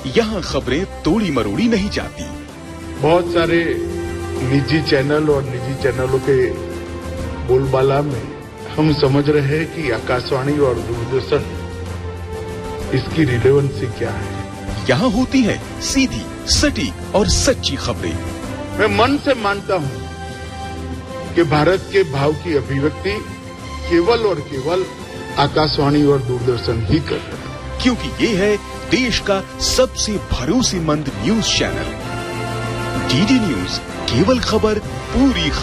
यहाँ खबरें तोड़ी मरोड़ी नहीं जाती। बहुत सारे निजी चैनल और निजी चैनलों के बोलबाला में हम समझ रहे हैं कि आकाशवाणी और दूरदर्शन इसकी रिलेवेंसी क्या है। यहाँ होती है सीधी, सटीक और सच्ची खबरें। मैं मन से मानता हूँ कि भारत के भाव की अभिव्यक्ति केवल और केवल आकाशवाणी और दूरदर्शन ही कर रहे हैं, क्योंकि ये है देश का सबसे भरोसेमंद न्यूज चैनल। डीडी न्यूज, केवल खबर, पूरी खबर।